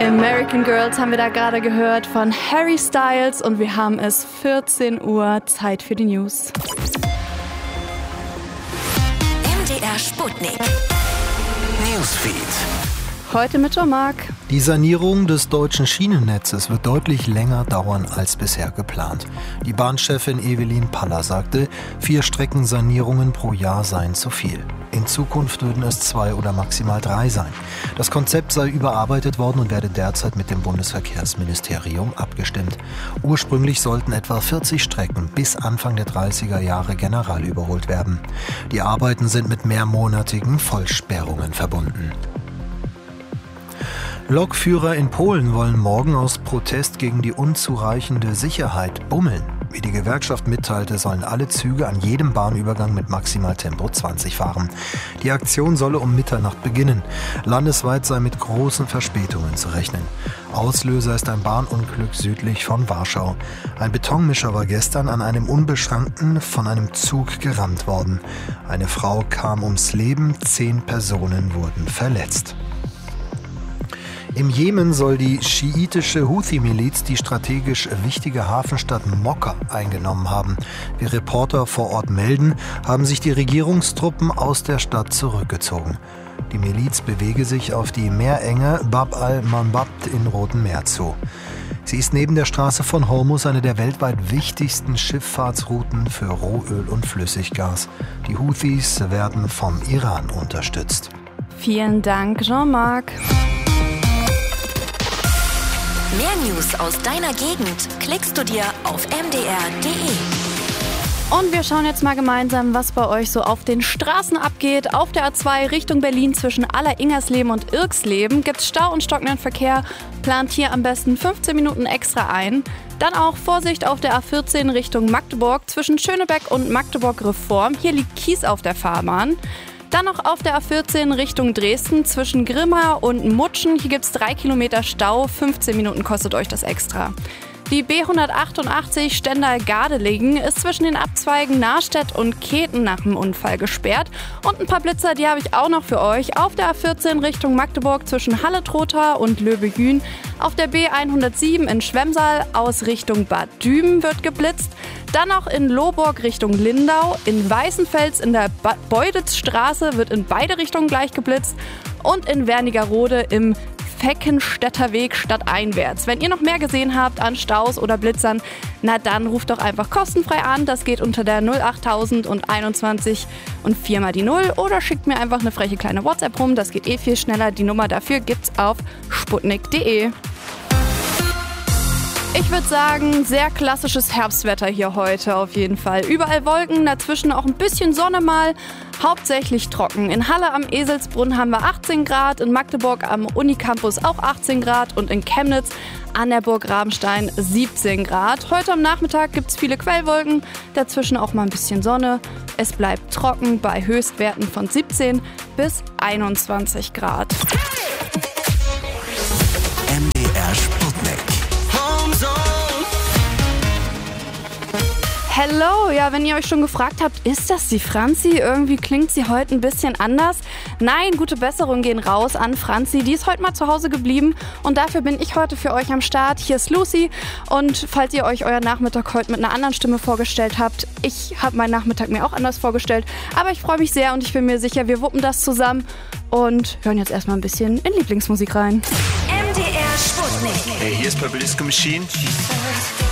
American Girls haben wir da gerade gehört von Harry Styles und wir haben es 14 Uhr, Zeit für die News. MDR Sputnik Newsfeed. Heute mit Jean-Marc. Die Sanierung des deutschen Schienennetzes wird deutlich länger dauern als bisher geplant. Die Bahnchefin Evelyn Paller sagte, 4 Streckensanierungen pro Jahr seien zu viel. In Zukunft würden es 2 oder maximal 3 sein. Das Konzept sei überarbeitet worden und werde derzeit mit dem Bundesverkehrsministerium abgestimmt. Ursprünglich sollten etwa 40 Strecken bis Anfang der 30er Jahre general überholt werden. Die Arbeiten sind mit mehrmonatigen Vollsperrungen verbunden. Lokführer in Polen wollen morgen aus Protest gegen die unzureichende Sicherheit bummeln. Wie die Gewerkschaft mitteilte, sollen alle Züge an jedem Bahnübergang mit Maximaltempo 20 fahren. Die Aktion solle um Mitternacht beginnen. Landesweit sei mit großen Verspätungen zu rechnen. Auslöser ist ein Bahnunglück südlich von Warschau. Ein Betonmischer war gestern an einem Unbeschrankten von einem Zug gerammt worden. Eine Frau kam ums Leben, 10 Personen wurden verletzt. Im Jemen soll die schiitische Houthi-Miliz die strategisch wichtige Hafenstadt Mokka eingenommen haben. Wie Reporter vor Ort melden, haben sich die Regierungstruppen aus der Stadt zurückgezogen. Die Miliz bewege sich auf die Meerenge Bab al-Mandab im Roten Meer zu. Sie ist neben der Straße von Hormuz eine der weltweit wichtigsten Schifffahrtsrouten für Rohöl und Flüssiggas. Die Houthis werden vom Iran unterstützt. Vielen Dank, Jean-Marc. Mehr News aus deiner Gegend klickst du dir auf mdr.de. Und wir schauen jetzt mal gemeinsam, was bei euch so auf den Straßen abgeht. Auf der A2 Richtung Berlin zwischen Aller-Ingersleben und Irksleben gibt es Stau und stockenden Verkehr. Plant hier am besten 15 Minuten extra ein. Dann auch Vorsicht auf der A14 Richtung Magdeburg zwischen Schönebeck und Magdeburg-Reform. Hier liegt Kies auf der Fahrbahn. Dann noch auf der A14 Richtung Dresden zwischen Grimma und Mutschen. Hier gibt es 3 Kilometer Stau, 15 Minuten kostet euch das extra. Die B188 Stendal-Gardelegen ist zwischen den Abzweigen Nahrstedt und Keten nach dem Unfall gesperrt. Und ein paar Blitzer, die habe ich auch noch für euch. Auf der A14 Richtung Magdeburg zwischen Halle-Trotha und Löbejün. Auf der B107 in Schwemmsaal aus Richtung Bad Düben wird geblitzt. Dann auch in Lohburg Richtung Lindau. In Weißenfels in der Beuditzstraße wird in beide Richtungen gleich geblitzt. Und in Wernigerode im Feckenstädter Weg stadteinwärts. Wenn ihr noch mehr gesehen habt an Staus oder Blitzern, na dann ruft doch einfach kostenfrei an. Das geht unter der 08000 und 21 und 4 mal die 0 oder schickt mir einfach eine freche kleine WhatsApp rum. Das geht viel schneller. Die Nummer dafür gibt's auf sputnik.de. Ich würde sagen, sehr klassisches Herbstwetter hier heute auf jeden Fall. Überall Wolken, dazwischen auch ein bisschen Sonne mal, hauptsächlich trocken. In Halle am Eselsbrunn haben wir 18 Grad, in Magdeburg am Unicampus auch 18 Grad und in Chemnitz an der Burg Rabenstein 17 Grad. Heute am Nachmittag gibt es viele Quellwolken, dazwischen auch mal ein bisschen Sonne. Es bleibt trocken bei Höchstwerten von 17 bis 21 Grad. MDR Sputnik. Hello, ja, wenn ihr euch schon gefragt habt, ist das die Franzi? Irgendwie klingt sie heute ein bisschen anders. Nein, gute Besserung gehen raus an Franzi. Die ist heute mal zu Hause geblieben und dafür bin ich heute für euch am Start. Hier ist Lucy und falls ihr euch euren Nachmittag heute mit einer anderen Stimme vorgestellt habt, ich habe meinen Nachmittag mir auch anders vorgestellt, aber ich freue mich sehr und ich bin mir sicher, wir wuppen das zusammen und hören jetzt erstmal ein bisschen in Lieblingsmusik rein. MDR Sputnik. Hey, hier ist Purple Disco Machine.